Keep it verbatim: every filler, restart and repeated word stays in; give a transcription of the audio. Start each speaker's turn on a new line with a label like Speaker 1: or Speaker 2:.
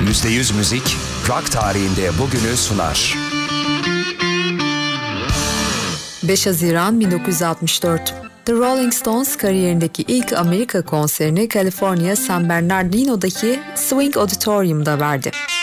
Speaker 1: yüzde yüz müzik, rock tarihinde bugünü sunar.
Speaker 2: beş Haziran bin dokuz yüz altmış dört. The Rolling Stones kariyerindeki ilk Amerika konserini California San Bernardino'daki Swing Auditorium'da verdi.